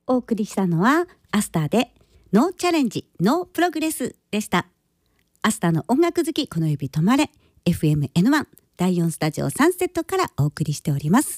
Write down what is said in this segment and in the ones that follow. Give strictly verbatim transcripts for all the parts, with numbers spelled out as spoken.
お送りしたのはアスターでノーチャレンジノープログレスでした。アスターの音楽好きこの指止まれ エフエムエヌワン だいよんスタジオサンセットからお送りしております。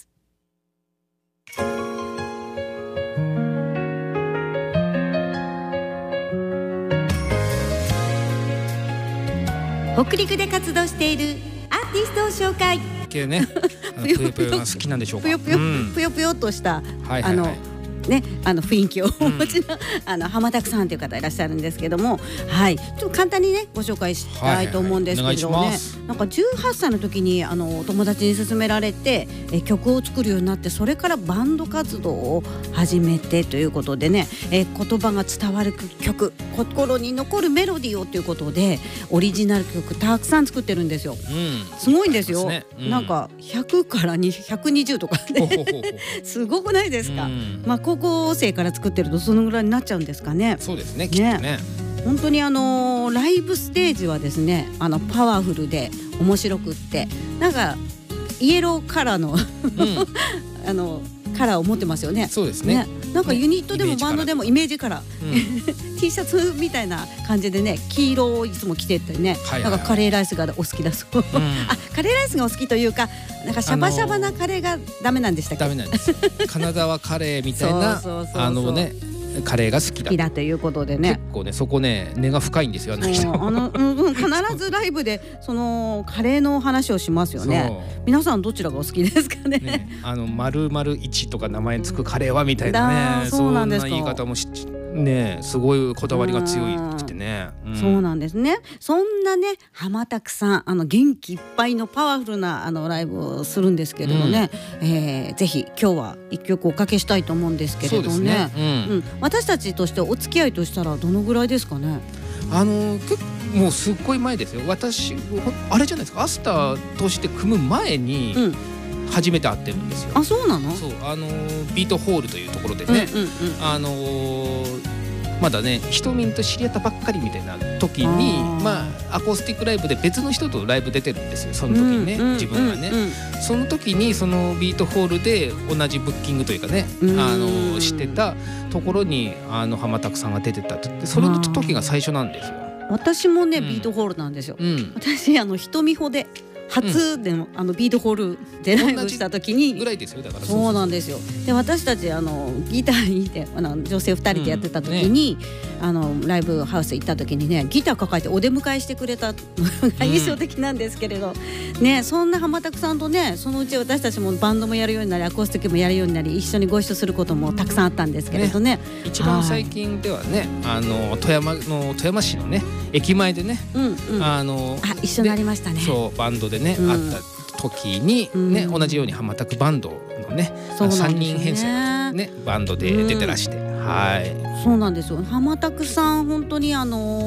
北陸で活動しているアーティストを紹介系ね、あのぷよぷよが好きなんでしょうか。 ぷよぷよ、 うん、 ぷよぷよとした、 はいはいはい、 あのね、あの雰囲気をお持ちの、うん、あの浜拓さんという方いらっしゃるんですけども、はい、ちょっと簡単にねご紹介したいと思うんですけどね、はいはいはい、なんかじゅうはっさいの時にあの友達に勧められてえ曲を作るようになって、それからバンド活動を始めてということでね、え言葉が伝わる曲、心に残るメロディーをということでオリジナル曲たくさん作ってるんですよ、うん、すごいんですよ、ね、うん、なんかひゃくからひゃくにじゅうとかですごくないですか、うん、まあ高校生から作ってるとそのぐらいになっちゃうんですかね。 そうですね、きっとね。 本当にあのライブステージはですね、あのパワフルで面白くって、なんかイエローカラーの、うん、あのカラーを持ってますよね。 そうですね。ね、 なんかユニットでもバンドでもイメージカラー、うん、T シャツみたいな感じでね、黄色をいつも着ててね、はいはいはい、なんかカレーライスがお好きだそう、うん、あ、カレーライスがお好きというか、なんかシャバシャバなカレーがダメなんでしたっけ。 ダメなんです金沢カレーみたいなそうそうそうそう、あのねカレーが好きだ好きだということでね、 結構ねそこね根が深いんですよ、あの人。 あの、うんうん、必ずライブでそのカレーの話をしますよね。皆さんどちらがお好きですか ね, ねあの丸々いちとか名前つくカレーはみたいなね、 そうなんですか。 そんな言い方もしね、すごいこだわりが強いってね、 うん、そうなんですね。そんなね浜拓さん、あの元気いっぱいのパワフルなあのライブをするんですけれどね、うん、えー、ぜひ今日は一曲おかけしたいと思うんですけれど ね, ね、うんうん、私たちとしてお付き合いとしたらどのぐらいですかね。 あの結構もうすっごい前ですよ。私あれじゃないですか、アスターとして組む前に、うん、初めて会ってるんですよ。 あ、そうなの。 そう、あのビートホールというところでね、うんうんうん、あのまだねひとみんと知り合ったばっかりみたいな時に、まあアコースティックライブで別の人とライブ出てるんですよ、その時にね、うんうん、自分がね、うんうん、その時にそのビートホールで同じブッキングというかね、あのしてたところにあの浜拓さんが出てたって、それの時が最初なんですよ。 私もね、うん、ビートホールなんですよ、うん、私あのひとみほで初でも、うん、あのビートホールでライブした時にぐらいですよ。だからそうなんですよ。で私たちあのギターにいてあの女性ふたりでやってた時に、うんね、あのライブハウス行った時にねギター抱えてお出迎えしてくれたのが印象的なんですけれど、うん、ね、そんな浜拓さんとねそのうち私たちもバンドもやるようになりアコースティックもやるようになり一緒にご一緒することもたくさんあったんですけれど ね, ね一番最近ではね、あの富山の富山市のね駅前でね、うんうん、あのあ一緒になりましたね。 そうバンドでね、うん、会った時に、ね、うん、同じように浜拓バンドのねさんにん編成の、ね、バンドで出てらして、うん、はい、 そうなんですよ。浜拓さん本当にあの